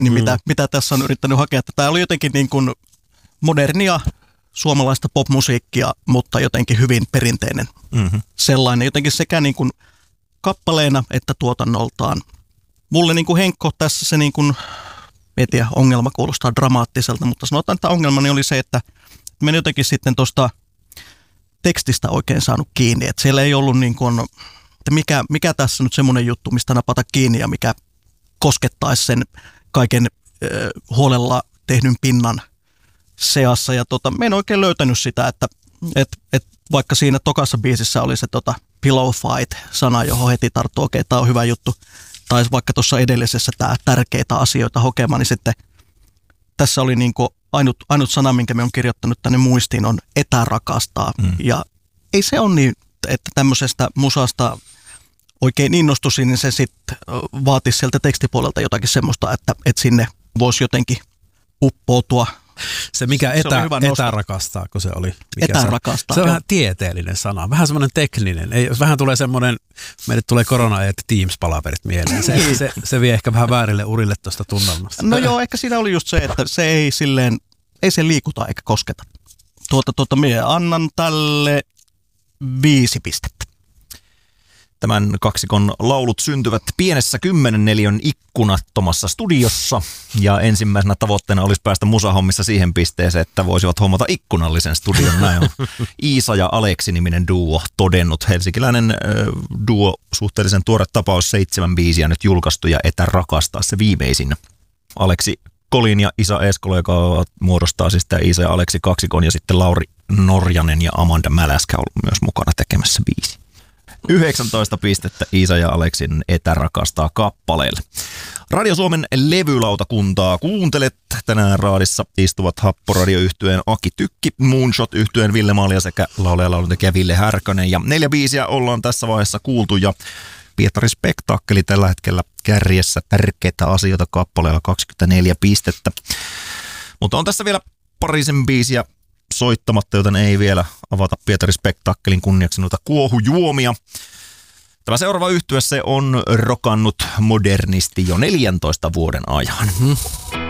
niin mitä tässä on yrittänyt hakea. Tämä oli jotenkin niin kuin modernia suomalaista popmusiikkia, mutta jotenkin hyvin perinteinen sellainen. Jotenkin sekä niin kuin kappaleena että tuotannoltaan. Mulle niin kuin Henkko tässä se niin kuin, en tiedä, ongelma kuulostaa dramaattiselta, mutta sanotaan, että ongelmani oli se, että me jotenkin sitten tuosta tekstistä oikein saanut kiinni. Että siellä ei ollut niin kuin, että mikä tässä nyt semmoinen juttu, mistä napata kiinni ja mikä koskettaisi sen kaiken huolella tehdyn pinnan seassa. Ja mä en oikein löytänyt sitä, että vaikka siinä tokassa biisissä oli se pillow fight-sana, johon heti tarttuu, okei, tämä on hyvä juttu. Tai vaikka tuossa edellisessä tämä tärkeitä asioita hokema, niin sitten tässä oli niin kuin ainut sana, minkä me on kirjoittanut tänne muistiin, on etärakastaa. Ja ei se ole niin, että tämmöisestä musasta oikein innostuisin, niin se sitten vaatisi sieltä tekstipuolelta jotakin semmoista, että sinne voisi jotenkin uppoutua. Se mikä etärakastaa, kun se oli. Etärakastaa. Se on vähän tieteellinen sana, vähän semmoinen tekninen. Vähän tulee semmoinen, meille tulee korona ja Teams-palaverit mieleen. Se vie ehkä vähän väärille urille tuosta tunnelmasta. No joo, ehkä siinä oli just se, että se ei se liikuta eikä kosketa. Minä annan tälle 5 pistettä. Tämän kaksikon laulut syntyvät pienessä 10 neliön ikkunattomassa studiossa ja ensimmäisenä tavoitteena olisi päästä musahommissa siihen pisteeseen, että voisivat hommata ikkunallisen studion. Näin on Iisa ja Aleksi-niminen duo todennut. Helsinkiläinen duo, suhteellisen tuore tapaus, 7 biisiä nyt julkaistu ja etärakastaa se viimeisin. Aleksi Kolin ja Isa Eskola, joka muodostaa siis tämä Iisa ja Aleksi kaksikon, ja sitten Lauri Norjanen ja Amanda Mäläskä on myös mukana tekemässä biisi. 19 pistettä Iisa ja Aleksin etärakastaa kappaleelle. Radio Suomen levylautakuntaa kuuntelet. Tänään raadissa istuvat Happoradio-yhtyeen Aki Tykki, Moonshot-yhtyeen Ville Maalia sekä laulaja-lauluntekijä Ville Härkönen. Ja 4 biisiä ollaan tässä vaiheessa kuultu ja Pietari Spektaakkeli tällä hetkellä kärjessä tärkeitä asioita kappaleella 24 pistettä. Mutta on tässä vielä parisen biisiä soittamatta, joten ei vielä avata Pietari Spektaakkelin kunniaksi noita kuohujuomia. Tämä seuraava yhtye se on rokannut modernisti jo 14 vuoden ajan.